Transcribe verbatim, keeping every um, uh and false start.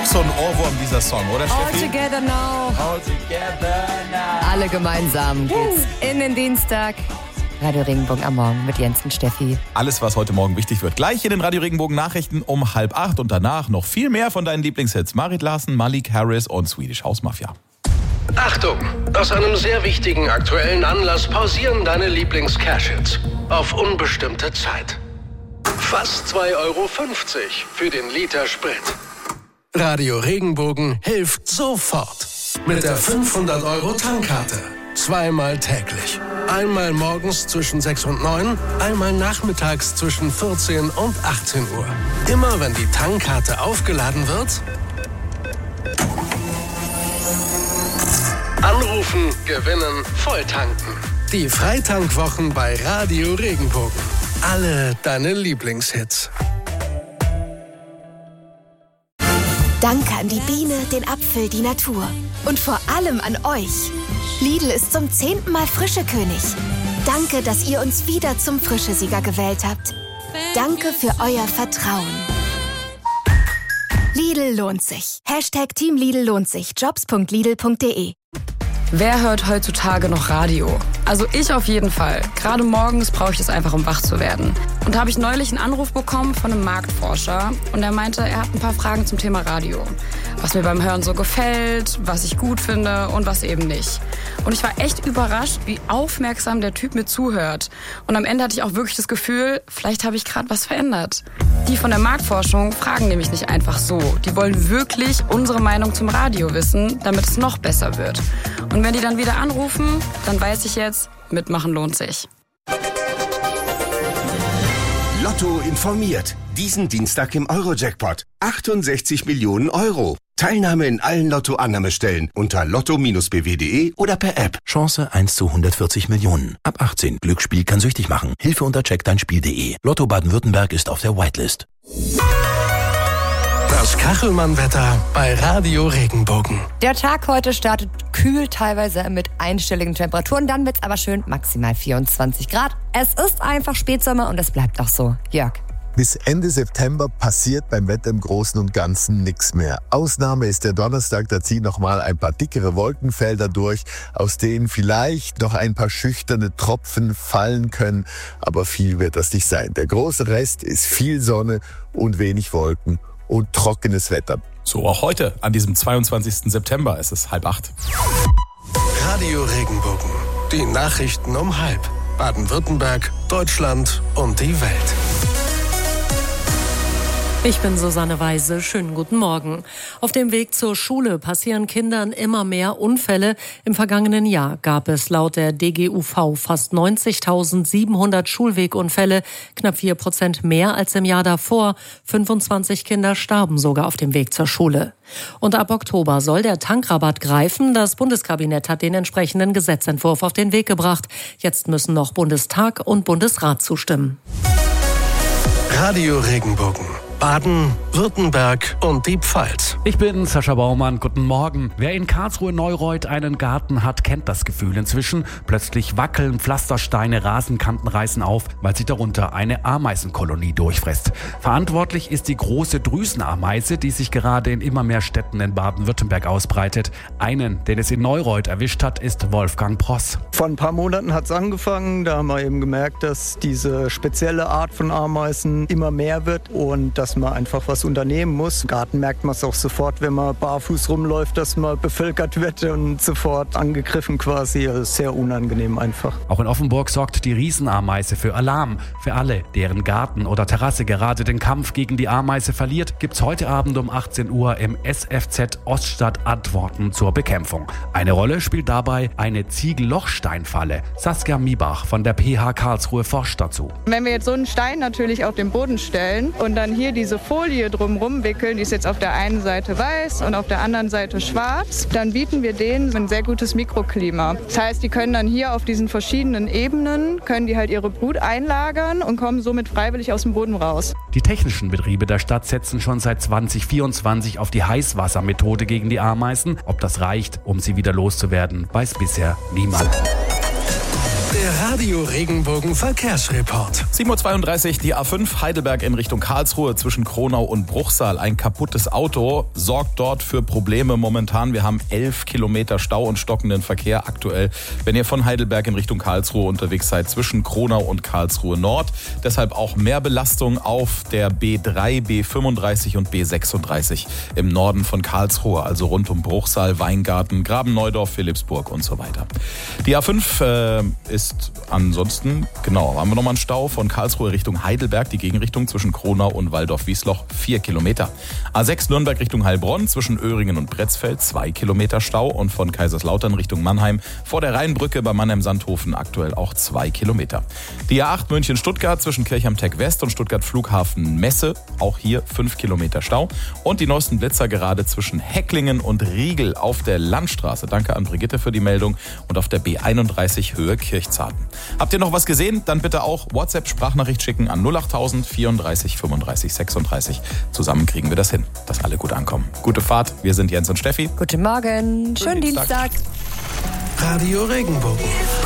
auch so ein Ohrwurm, dieser Song, oder Steffi? All together now. All together now. Alle gemeinsam geht's in den Dienstag. Radio Regenbogen am Morgen mit Jens und Steffi. Alles, was heute Morgen wichtig wird. Gleich in den Radio Regenbogen Nachrichten um halb acht und danach noch viel mehr von deinen Lieblingshits. Marit Larsen, Malik Harris und Swedish House Mafia. Achtung! Aus einem sehr wichtigen aktuellen Anlass pausieren deine Lieblings-Cash-Hits. Auf unbestimmte Zeit. Fast zwei Euro fünfzig für den Liter Sprit. Radio Regenbogen hilft sofort. Mit der fünfhundert Euro Tankkarte. Zweimal täglich. Einmal morgens zwischen sechs und neun, einmal nachmittags zwischen vierzehn und achtzehn Uhr. Immer wenn die Tankkarte aufgeladen wird, Anrufen, gewinnen, volltanken. Die Freitankwwochen bei Radio Regenbogen. Alle deine Lieblingshits. Danke an die Biene, den Apfel, die Natur. Und vor allem an euch. Lidl ist zum zehnten Mal Frischekönig. Danke, dass ihr uns wieder zum Frischesieger gewählt habt. Danke für euer Vertrauen. Lidl lohnt sich. Hashtag Team Lidl lohnt sich. jobs punkt lidl punkt de. Wer hört heutzutage noch Radio? Also ich auf jeden Fall. Gerade morgens brauche ich das einfach, um wach zu werden. Und da habe ich neulich einen Anruf bekommen von einem Marktforscher. Und er meinte, er hat ein paar Fragen zum Thema Radio. Was mir beim Hören so gefällt, was ich gut finde und was eben nicht. Und ich war echt überrascht, wie aufmerksam der Typ mir zuhört. Und am Ende hatte ich auch wirklich das Gefühl, vielleicht habe ich gerade was verändert. Die von der Marktforschung fragen nämlich nicht einfach so. Die wollen wirklich unsere Meinung zum Radio wissen, damit es noch besser wird. Und wenn die dann wieder anrufen, dann weiß ich jetzt, mitmachen lohnt sich. Lotto informiert. Diesen Dienstag im Euro-Jackpot. achtundsechzig Millionen Euro. Teilnahme in allen Lotto-Annahmestellen unter lotto Bindestrich b w punkt de oder per App. Chance eins zu hundertvierzig Millionen. Ab achtzehn. Glücksspiel kann süchtig machen. Hilfe unter check dein spiel punkt de. Lotto Baden-Württemberg ist auf der Whitelist. Das Kachelmann-Wetter bei Radio Regenbogen. Der Tag heute startet kühl, teilweise mit einstelligen Temperaturen. Dann wird's aber schön, maximal vierundzwanzig Grad. Es ist einfach Spätsommer und es bleibt auch so. Jörg. Bis Ende September passiert beim Wetter im Großen und Ganzen nichts mehr. Ausnahme ist der Donnerstag, da ziehen nochmal ein paar dickere Wolkenfelder durch, aus denen vielleicht noch ein paar schüchterne Tropfen fallen können, aber viel wird das nicht sein. Der große Rest ist viel Sonne und wenig Wolken und trockenes Wetter. So auch heute, an diesem zweiundzwanzigsten September, ist es halb acht. Radio Regenbogen. Die Nachrichten um halb. Baden-Württemberg, Deutschland und die Welt. Ich bin Susanne Weise. Schönen guten Morgen. Auf dem Weg zur Schule passieren Kindern immer mehr Unfälle. Im vergangenen Jahr gab es laut der D G U V fast neunzigtausendsiebenhundert Schulwegunfälle, knapp vier Prozent mehr als im Jahr davor. fünfundzwanzig Kinder starben sogar auf dem Weg zur Schule. Und ab Oktober soll der Tankrabatt greifen. Das Bundeskabinett hat den entsprechenden Gesetzentwurf auf den Weg gebracht. Jetzt müssen noch Bundestag und Bundesrat zustimmen. Radio Regenbogen. Baden, Württemberg und die Pfalz. Ich bin Sascha Baumann, guten Morgen. Wer in Karlsruhe-Neureuth einen Garten hat, kennt das Gefühl inzwischen. Plötzlich wackeln Pflastersteine, Rasenkanten reißen auf, weil sich darunter eine Ameisenkolonie durchfrisst. Verantwortlich ist die große Drüsenameise, die sich gerade in immer mehr Städten in Baden-Württemberg ausbreitet. Einen, den es in Neureuth erwischt hat, ist Wolfgang Pross. Vor ein paar Monaten hat es angefangen, da haben wir eben gemerkt, dass diese spezielle Art von Ameisen immer mehr wird und dass man einfach was unternehmen muss. Im Garten merkt man es auch sofort, wenn man barfuß rumläuft, dass man bevölkert wird und sofort angegriffen quasi. Also sehr unangenehm einfach. Auch in Offenburg sorgt die Riesenameise für Alarm. Für alle, deren Garten oder Terrasse gerade den Kampf gegen die Ameise verliert, gibt's heute Abend um achtzehn Uhr im S F Z Oststadt Antworten zur Bekämpfung. Eine Rolle spielt dabei eine Ziegellochsteinfalle. Saskia Miebach von der P H Karlsruhe forscht dazu. Wenn wir jetzt so einen Stein natürlich auf den Boden stellen und dann hier diese Folie drumherum wickeln, die ist jetzt auf der einen Seite weiß und auf der anderen Seite schwarz, dann bieten wir denen ein sehr gutes Mikroklima. Das heißt, die können dann hier auf diesen verschiedenen Ebenen, können die halt ihre Brut einlagern und kommen somit freiwillig aus dem Boden raus. Die technischen Betriebe der Stadt setzen schon seit zwanzig vierundzwanzig auf die Heißwassermethode gegen die Ameisen. Ob das reicht, um sie wieder loszuwerden, weiß bisher niemand. Der Radio Regenbogen Verkehrsreport. sieben Uhr zweiunddreißig, die A fünf Heidelberg in Richtung Karlsruhe zwischen Kronau und Bruchsal. Ein kaputtes Auto sorgt dort für Probleme momentan. Wir haben elf Kilometer Stau und stockenden Verkehr aktuell, wenn ihr von Heidelberg in Richtung Karlsruhe unterwegs seid, zwischen Kronau und Karlsruhe Nord. Deshalb auch mehr Belastung auf der B drei, B fünfunddreißig und B sechsunddreißig im Norden von Karlsruhe, also rund um Bruchsal, Weingarten, Graben-Neudorf, Philippsburg und so weiter. Die A fünf äh, ist ansonsten, genau, haben wir nochmal einen Stau von Karlsruhe Richtung Heidelberg, die Gegenrichtung zwischen Kronau und Waldorf-Wiesloch, vier Kilometer. A sechs Nürnberg Richtung Heilbronn zwischen Öhringen und Bretzfeld, zwei Kilometer Stau und von Kaiserslautern Richtung Mannheim vor der Rheinbrücke bei Mannheim-Sandhofen aktuell auch zwei Kilometer. Die A acht München-Stuttgart zwischen Kirchheim-Tech West und Stuttgart-Flughafen-Messe, auch hier fünf Kilometer Stau und die neuesten Blitzer gerade zwischen Hecklingen und Riegel auf der Landstraße. Danke an Brigitte für die Meldung und auf der B einunddreißig Höhe Kirchzarten. Habt ihr noch was gesehen? Dann bitte auch WhatsApp-Sprachnachricht schicken an null achttausend vierunddreißig fünfunddreißig sechsunddreißig. Zusammen kriegen wir das hin, dass alle gut ankommen. Gute Fahrt, wir sind Jens und Steffi. Guten Morgen, schönen Dienstag. Radio Regenbogen.